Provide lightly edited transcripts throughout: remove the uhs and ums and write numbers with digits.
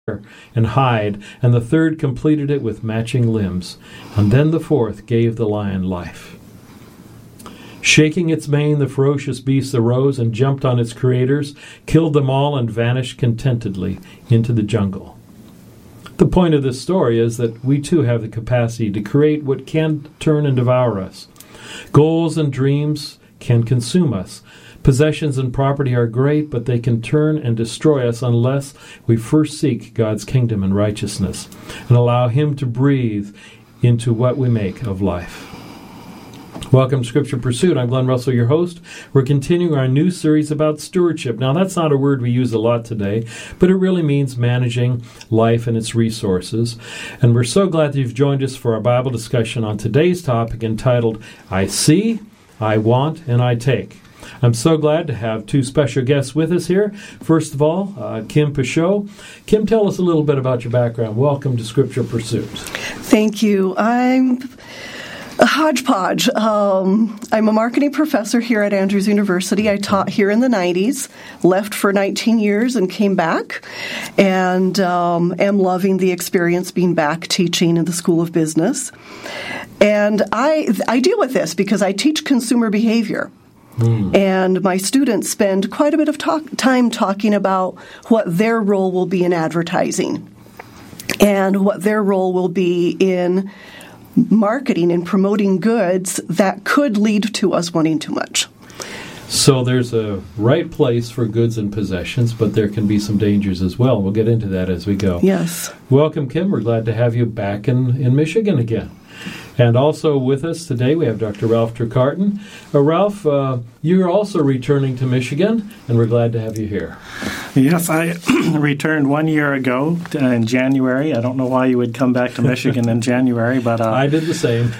and hide, and the third completed it with matching limbs, and then the fourth gave the lion life. Shaking its mane, the ferocious beast arose and jumped on its creators, killed them all, and vanished contentedly into the jungle. The point of this story is that we too have the capacity to create what can turn and devour us. Goals and dreams can consume us. Possessions and property are great, but they can turn and destroy us unless we first seek God's kingdom and righteousness and allow Him to breathe into what we make of life. Welcome to Scripture Pursuit. I'm Glenn Russell, your host. We're continuing our new series about stewardship. Now, that's not a word we use a lot today, but it really means managing life and its resources. And we're so glad that you've joined us for our Bible discussion on today's topic entitled, I See, I Want, and I Take. I'm so glad to have two special guests with us here. First of all, Kim Peugeot. Kim, tell us a little bit about your background. Welcome to Scripture Pursuit. Thank you. I'm a hodgepodge. I'm a marketing professor here at Andrews University. I taught here in the 90s, left for 19 years and came back, and am loving the experience being back teaching in the School of Business. And I deal with this because I teach consumer behavior. And my students spend quite a bit of time talking about what their role will be in advertising and what their role will be in marketing and promoting goods that could lead to us wanting too much. So there's a right place for goods and possessions, but there can be some dangers as well. We'll get into that as we go. Yes. Welcome, Kim. We're glad to have you back in Michigan again. And also with us today, we have Dr. Ralph Trecartin. Ralph, you're also returning to Michigan, and we're glad to have you here. Yes, I returned 1 year ago in January. I don't know why you would come back to Michigan in January, but I did the same.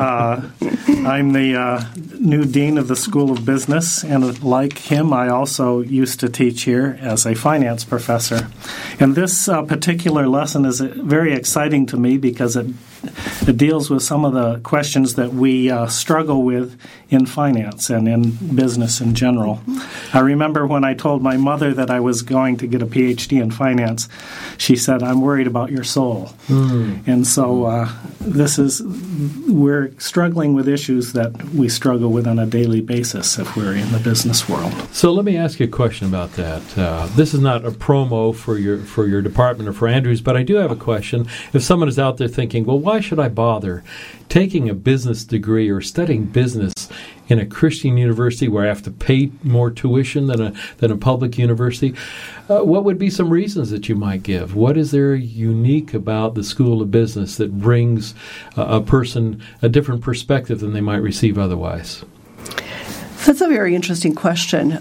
I'm the new dean of the School of Business, and like him, I also used to teach here as a finance professor. And this particular lesson is very exciting to me because it deals with some of the questions that we struggle with in finance and in business in general. I remember when I told my mother that I was going to get a PhD in finance, she said, "I'm worried about your soul." And so we're struggling with issues that we struggle with on a daily basis if we're in the business world. So let me ask you a question about that. This is not a promo for your department or for Andrews, but I do have a question. If someone is out there thinking, well, why should I bother taking a business degree or studying business in a Christian university where I have to pay more tuition than a public university? What would be some reasons that you might give? What is there unique about the School of Business that brings a person a different perspective than they might receive otherwise? That's a very interesting question.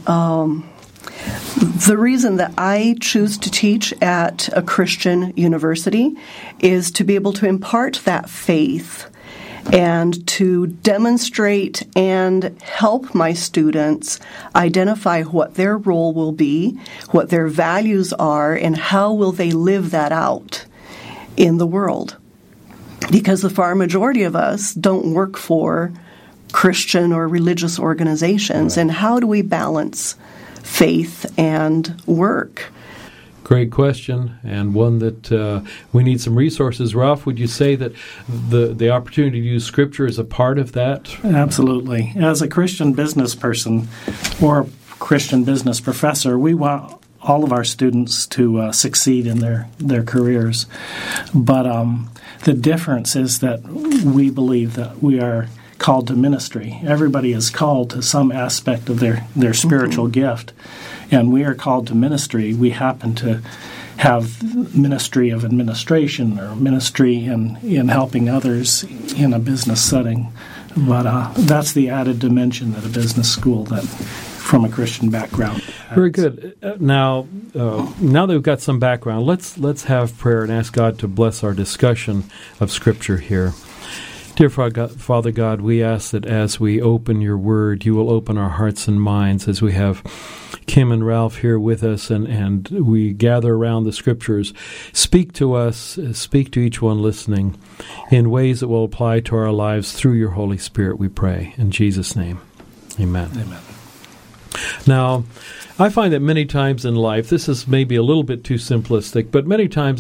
The reason that I choose to teach at a Christian university is to be able to impart that faith and to demonstrate and help my students identify what their role will be, what their values are, and how will they live that out in the world. Because the far majority of us don't work for Christian or religious organizations, and how do we balance faith and work? Great question, and one that we need some resources. Ralph, would you say that the opportunity to use Scripture is a part of that? Absolutely. As a Christian business person or Christian business professor, we want all of our students to succeed in their careers. But the difference is that we believe that we are called to ministry. Everybody is called to some aspect of their spiritual gift, and we are called to ministry. We happen to have ministry of administration or ministry in helping others in a business setting. But that's the added dimension that a business school that from a Christian background has. Very good. Now that we've got some background, let's have prayer and ask God to bless our discussion of Scripture here. Dear Father God, we ask that as we open your word, you will open our hearts and minds as we have Kim and Ralph here with us and we gather around the Scriptures. Speak to us, speak to each one listening in ways that will apply to our lives through your Holy Spirit, we pray. In Jesus' name, amen. Amen. Now, I find that many times in life, this is maybe a little bit too simplistic, but many times